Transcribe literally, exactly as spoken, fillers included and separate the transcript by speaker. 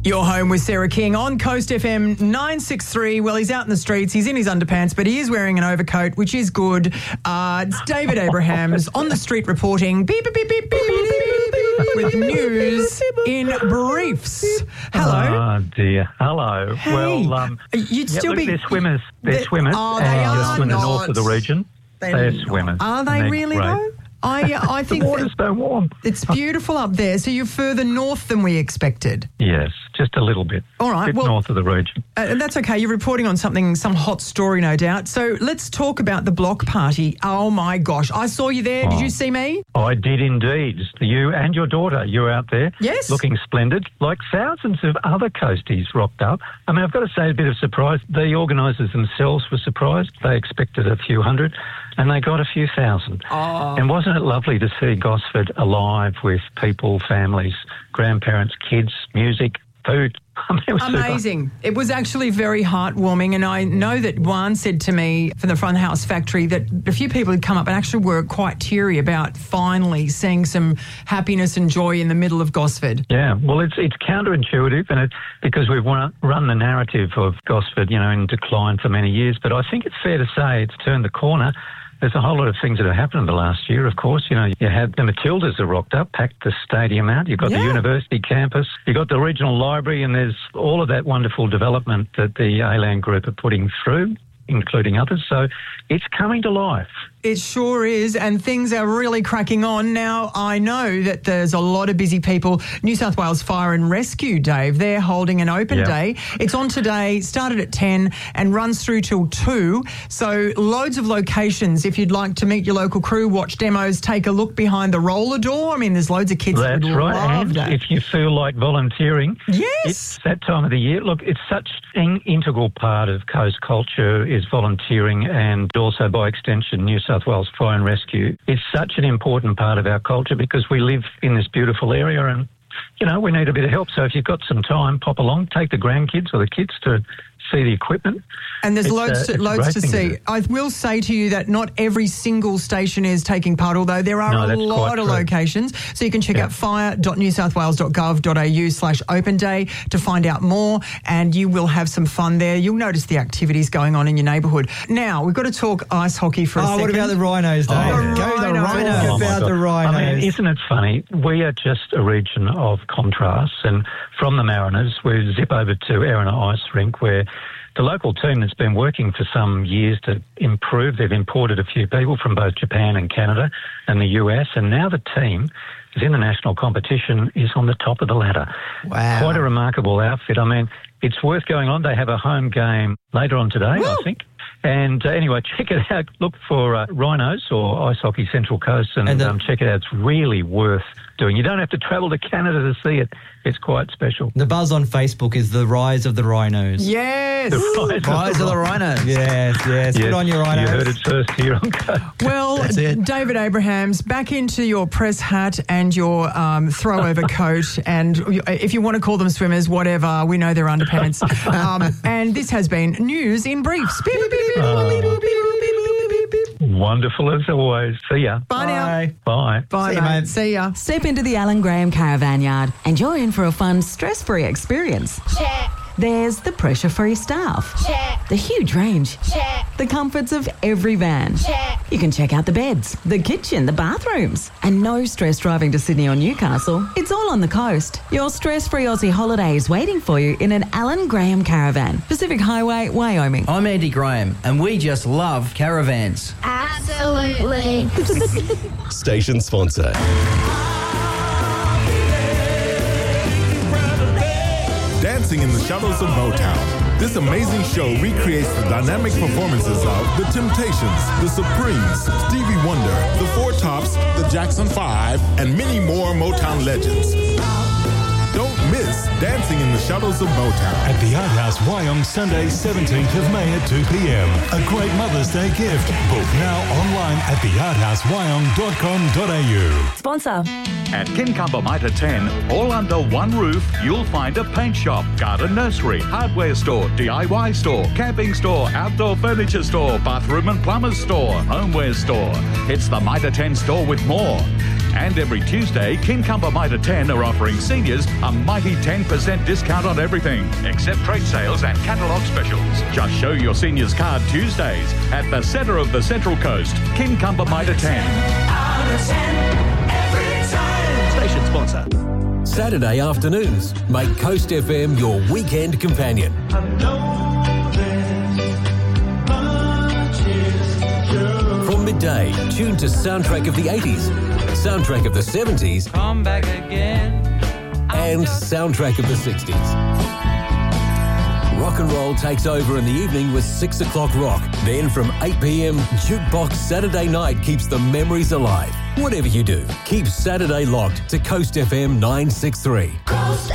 Speaker 1: You're home with Sarah King on Coast F M nine sixty-three. Well, he's out in the streets. He's in his underpants, but he is wearing an overcoat, which is good. Uh, it's David Abrahams on the street reporting beep, beep, beep, beep, beep, beep, beep, with news in briefs. Hello.
Speaker 2: Oh, dear. Hello.
Speaker 1: Hey.
Speaker 2: Well, um,
Speaker 1: You'd
Speaker 2: yeah,
Speaker 1: still
Speaker 2: look,
Speaker 1: be...
Speaker 2: they're swimmers. They're
Speaker 1: They-
Speaker 2: swimmers.
Speaker 1: Oh, they
Speaker 2: and
Speaker 1: are
Speaker 2: just in the north
Speaker 1: not.
Speaker 2: of the region. They're,
Speaker 1: They're
Speaker 2: swimmers.
Speaker 1: Are they
Speaker 2: and they're
Speaker 1: really,
Speaker 2: great.
Speaker 1: though? I, I think
Speaker 2: The water's
Speaker 1: that
Speaker 2: so warm.
Speaker 1: it's beautiful up there, so you're further north than we expected.
Speaker 2: Yes, just a little bit.
Speaker 1: All right,
Speaker 2: bit
Speaker 1: well-
Speaker 2: north of the region.
Speaker 1: Uh, and that's okay. You're reporting on something, some hot story, no doubt. So let's talk about the block party. Oh, my gosh. I saw you there. Did
Speaker 2: Oh.
Speaker 1: you see me?
Speaker 2: I did indeed. You and your daughter, you were out there.
Speaker 1: Yes.
Speaker 2: Looking splendid. Like thousands of other coasties rocked up. I mean, I've got to say a bit of surprise. The organisers themselves were surprised. They expected a few hundred and they got a few thousand.
Speaker 1: Oh.
Speaker 2: And wasn't it lovely to see Gosford alive with people, families, grandparents, kids, music, food? I mean, it was super.
Speaker 1: Amazing. It was actually very heartwarming. And I know that Juan said to me from the Front House Factory that a few people had come up and actually were quite teary about finally seeing some happiness and joy in the middle of Gosford.
Speaker 2: Yeah, well, it's it's counterintuitive, and it because we've run, run the narrative of Gosford, you know, in decline for many years. But I think it's fair to say it's turned the corner. There's a whole lot of things that have happened in the last year, of course. You know, you had the Matildas are rocked up, packed the stadium out. You've got
Speaker 1: Yeah.
Speaker 2: the university campus. You've got the regional library, and there's all of that wonderful development that the A-Land Group are putting through, including others. So it's coming to life.
Speaker 1: It sure is, and things are really cracking on. Now, I know that there's a lot of busy people. New South Wales Fire and Rescue, Dave, they're holding an open
Speaker 2: Yeah.
Speaker 1: day. It's on today, started at ten and runs through till two. So loads of locations if you'd like to meet your local crew, watch demos, take a look behind the roller door. I mean, there's loads of kids that
Speaker 2: That's
Speaker 1: would
Speaker 2: right.
Speaker 1: love
Speaker 2: And
Speaker 1: that.
Speaker 2: if you feel like volunteering,
Speaker 1: Yes.
Speaker 2: it's that time of the year. Look, it's such an integral part of coast culture is volunteering, and also by extension New South Wales Fire and Rescue. It's such an important part of our culture because we live in this beautiful area and, you know, we need a bit of help. So if you've got some time, pop along, take the grandkids or the kids to see the equipment.
Speaker 1: And there's
Speaker 2: It's,
Speaker 1: loads
Speaker 2: uh,
Speaker 1: to,
Speaker 2: it's a
Speaker 1: loads
Speaker 2: great
Speaker 1: to
Speaker 2: thing to
Speaker 1: see.
Speaker 2: do.
Speaker 1: I will say to you that not every single station is taking part, although there are
Speaker 2: No,
Speaker 1: a
Speaker 2: that's
Speaker 1: lot
Speaker 2: quite
Speaker 1: of
Speaker 2: true.
Speaker 1: locations. So you can check
Speaker 2: Yeah.
Speaker 1: out fire dot new south wales dot gov dot a u slash open day to find out more, and you will have some fun there. You'll notice the activities going on in your neighbourhood. Now, we've got to talk ice hockey for a
Speaker 3: Oh,
Speaker 1: second.
Speaker 3: what about the Rhinos, Dave?
Speaker 1: Oh,
Speaker 3: Go the
Speaker 1: Rhinos.
Speaker 3: Rhinos.
Speaker 2: Oh, my
Speaker 3: about
Speaker 2: God.
Speaker 3: the Rhinos.
Speaker 2: I mean, isn't it funny? We are just a region of contrasts, and from the Mariners, we zip over to Erina Ice Rink, where the local team that's been working for some years to improve, they've imported a few people from both Japan and Canada and the U S, and now the team is in the national competition, is on the top of the ladder.
Speaker 3: Wow.
Speaker 2: Quite a remarkable outfit. I mean, it's worth going on. They have a home game later on today,
Speaker 1: Woo!
Speaker 2: I think. And uh, anyway, check it out. Look for uh, Rhinos or Ice Hockey Central Coast and,
Speaker 3: And the-
Speaker 2: um, check it out. It's really worth doing. You don't have to travel to Canada to see it. It's quite special.
Speaker 3: The buzz on Facebook is the rise of the Rhinos.
Speaker 1: Yes.
Speaker 2: The
Speaker 4: Rise of the Rhinos.
Speaker 3: Yes, yes. Good
Speaker 2: Yes,
Speaker 3: on you, Rhinos.
Speaker 2: You heard it first here on Coast.
Speaker 1: Well,
Speaker 3: That's it.
Speaker 1: David Abrahams, back into your press hat and your um, throw-over coat, and if you want to call them swimmers, whatever, we know they're underpants. Um, and this has been News in Briefs. Beep, beep, beep, beep, beep, beep, beep, beep, beep, beep, beep, beep.
Speaker 2: Wonderful as always. See ya.
Speaker 1: Bye now.
Speaker 3: Bye.
Speaker 2: Bye.
Speaker 1: Bye,
Speaker 3: See you,
Speaker 1: mate.
Speaker 3: mate.
Speaker 1: See ya.
Speaker 5: Step into the Alan Graham Caravan Yard and you're in for a fun, stress-free experience.
Speaker 6: Check.
Speaker 5: There's the pressure-free staff,
Speaker 6: Check.
Speaker 5: the huge range,
Speaker 6: Check.
Speaker 5: the comforts of every van.
Speaker 6: Check.
Speaker 5: You can check out the beds, the kitchen, the bathrooms, and no stress driving to Sydney or Newcastle. It's all on the coast. Your stress-free Aussie holiday is waiting for you in an Alan Graham Caravan, Pacific Highway, Wyoming.
Speaker 4: I'm Andy Graham, and we just love caravans.
Speaker 6: Absolutely.
Speaker 7: Station sponsor.
Speaker 8: Dancing in the Shadows of Motown. This amazing show recreates the dynamic performances of The Temptations, The Supremes, Stevie Wonder, The Four Tops, The Jackson Five, and many more Motown legends. Don't miss Dancing in the Shadows of Motown.
Speaker 9: At the Art House Wyong, Sunday, seventeenth of May at two p.m. A great Mother's Day gift. Book now online at the art house wyong dot com dot a u.
Speaker 5: Sponsor.
Speaker 10: At Kincumber Mitre ten, all under one roof, you'll find a paint shop, garden nursery, hardware store, D I Y store, camping store, outdoor furniture store, bathroom and plumber's store, homeware store. It's the Mitre ten store with more. And every Tuesday, Kincumber Mitre ten are offering seniors a mighty ten percent discount on everything, except trade sales and catalogue specials. Just show your seniors card Tuesdays at the centre of the Central Coast, Kincumber Mitre ten.
Speaker 11: Station sponsor. Saturday afternoons, make Coast F M your weekend companion. From midday, tune to Soundtrack of the eighties, Soundtrack of the seventies,
Speaker 12: Come back again.
Speaker 11: and Soundtrack of the sixties. Rock and roll takes over in the evening with six o'clock rock. Then from eight p.m, Jukebox Saturday night keeps the memories alive. Whatever you do, keep Saturday locked to Coast F M nine six three.